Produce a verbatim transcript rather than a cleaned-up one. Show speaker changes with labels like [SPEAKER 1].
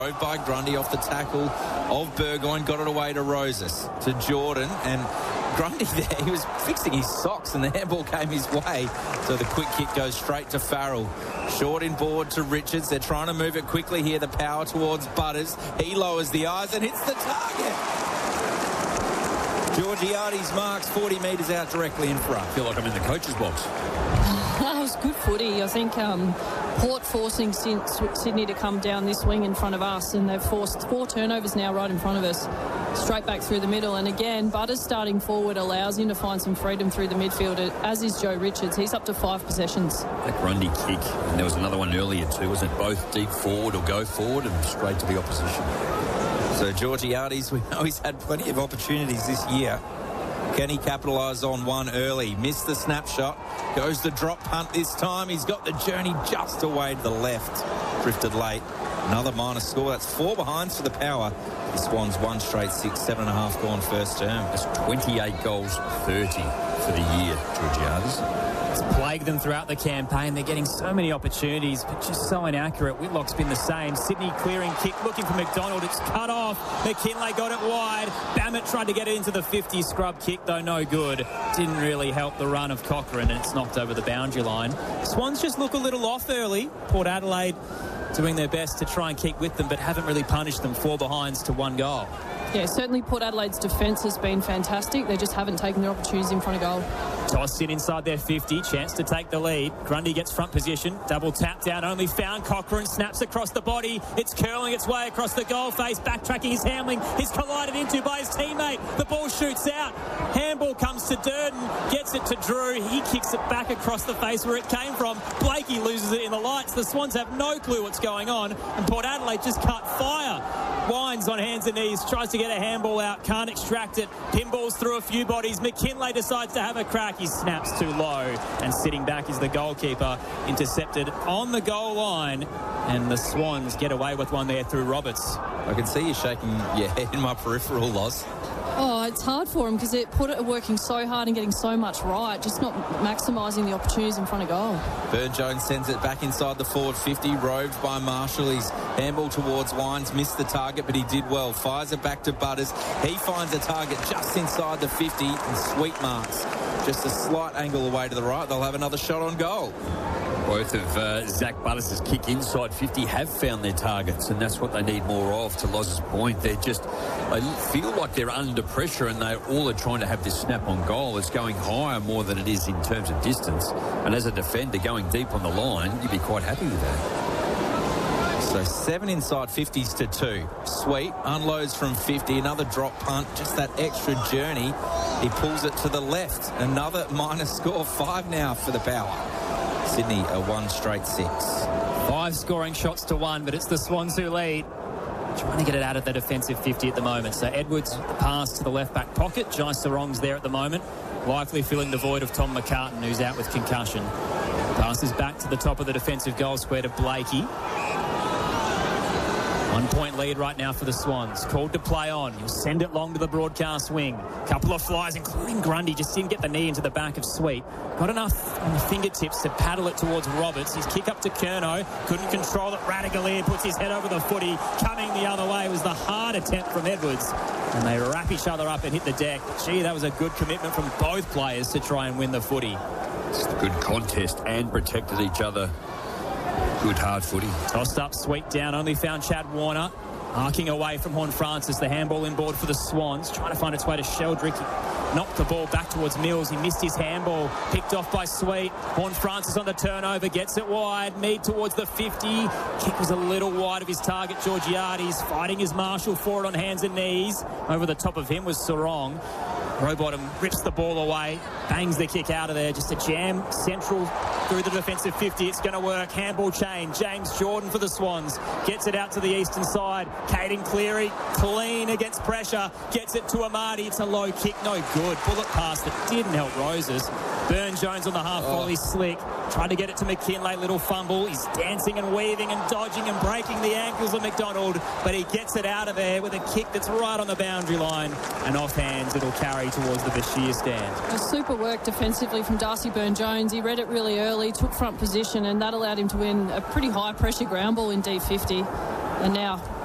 [SPEAKER 1] By Grundy off the tackle of Burgoyne, got it away to Roses, to Jordan, and Grundy there, he was fixing his socks and the handball came his way, so the quick kick goes straight to Farrell. Short in board to Richards. They're trying to move it quickly here, the power towards Butters. He lowers the eyes and hits the target. Georgiades marks forty metres out directly in front.
[SPEAKER 2] I feel like I'm in the coach's box.
[SPEAKER 3] That was good footy. I think um, Port forcing Sydney to come down this wing in front of us, and they've forced four turnovers now right in front of us, straight back through the middle. And again, Butters starting forward allows him to find some freedom through the midfield, as is Joe Richards. He's up to five possessions.
[SPEAKER 2] That Grundy kick, and there was another one earlier too, wasn't it? Both deep forward or go forward and straight to the opposition.
[SPEAKER 1] So Georgiades, we know he's had plenty of opportunities this year. Can he capitalise on one early? Missed the snapshot. Goes the drop punt this time. He's got the journey just away to the left. Drifted late. Another minor score. That's four behinds for the Power. The Swans one straight six, seven and a half gone first term.
[SPEAKER 2] That's twenty-eight goals, thirty for the year, Georgiades.
[SPEAKER 4] It's plagued them throughout the campaign. They're getting so many opportunities, but just so inaccurate. Whitlock's been the same. Sydney clearing kick, looking for McDonald. It's cut off. McKinlay got it wide. Bammett tried to get it into the fifty. Scrub kick, though, no good. Didn't really help the run of Cochrane, and it's knocked over the boundary line. Swans just look a little off early. Port Adelaide doing their best to try and keep with them, but haven't really punished them. Four behinds to one goal.
[SPEAKER 3] Yeah, certainly Port Adelaide's defence has been fantastic. They just haven't taken their opportunities in front of goal.
[SPEAKER 4] Tossed in inside their fifty. Chance to take the lead. Grundy gets front position. Double tap down. Only found Cochrane. Snaps across the body. It's curling its way across the goal face. Backtracking is Hamling. He's collided into by his teammate. The ball shoots out. Handball comes to Durden. Gets it to Drew. He kicks it back across the face where it came from. Blakey loses it in the lights. The Swans have no clue what's going on. And Port Adelaide just cut fire. Wines on hands and knees. Tries to get a handball out. Can't extract it. Pinballs through a few bodies. McKinlay decides to have a crack. He snaps too low, and sitting back is the goalkeeper. Intercepted on the goal line, and the Swans get away with one there through Roberts.
[SPEAKER 1] I can see you shaking your head in my peripheral, Loz.
[SPEAKER 3] Oh, it's hard for them because Port are working so hard and getting so much right, just not maximising the opportunities in front of goal.
[SPEAKER 1] Burn-Jones sends it back inside the forward fifty, roved by Marshall. He's handball towards Wines, missed the target, but he did well. Fires it back to Butters. He finds a target just inside the fifty, and sweet marks. Just a slight angle away to the right. They'll have another shot on goal.
[SPEAKER 2] Both of uh, Zach Butters' kick inside fifty have found their targets, and that's what they need more of. To Loz's point, they're just, they feel like they're under pressure, and they all are trying to have this snap on goal. It's going higher more than it is in terms of distance. And as a defender going deep on the line, you'd be quite happy with that.
[SPEAKER 1] So seven inside fifties to two. Sweet unloads from fifty. Another drop punt. Just that extra journey. He pulls it to the left. Another minus score. Five now for the Power. Sydney a one straight six.
[SPEAKER 4] Five scoring shots to one, but it's the Swans who lead. Trying to get it out of the defensive fifty at the moment. So Edwards, the pass to the left-back pocket. Jai Sarong's there at the moment. Likely filling the void of Tom McCartan, who's out with concussion. Passes back to the top of the defensive goal square to Blakey. One-point lead right now for the Swans. Called to play on. He'll send it long to the broadcast wing. Couple of flies, including Grundy. Just didn't get the knee into the back of Sweet. Got enough on the fingertips to paddle it towards Roberts. His kick up to Curnow. Couldn't control it. Radagalier puts his head over the footy. Coming the other way was the hard attempt from Edwards. And they wrap each other up and hit the deck. Gee, that was a good commitment from both players to try and win the footy.
[SPEAKER 2] It's a good contest and protected each other. Good hard footy.
[SPEAKER 4] Tossed up, Sweet down. Only found Chad Warner. Arcing away from Horne-Francis. The handball inboard for the Swans. Trying to find its way to Sheldrick. Knocked the ball back towards Mills. He missed his handball. Picked off by Sweet. Horne-Francis on the turnover. Gets it wide. Mead towards the fifty. Kick was a little wide of his target, Georgiades. Fighting his Marshall forward on hands and knees. Over the top of him was Sarong. Rowbottom rips the ball away, bangs the kick out of there. Just a jam central through the defensive fifty. It's going to work. Handball chain. James Jordan for the Swans. Gets it out to the eastern side. Caden Cleary, clean against pressure. Gets it to Amadi. It's a low kick. No good. Bullet pass that didn't help Roses. Burn-Jones on the half volley, oh. Slick. Tried to get it to McKinlay. Little fumble. He's dancing and weaving and dodging and breaking the ankles of McDonald. But he gets it out of there with a kick that's right on the boundary line. And off hands, it'll carry towards the Bashir stand.
[SPEAKER 3] A super work defensively from Darcy Burn-Jones. He read it really early, took front position, and that allowed him to win a pretty high pressure ground ball in D fifty. And now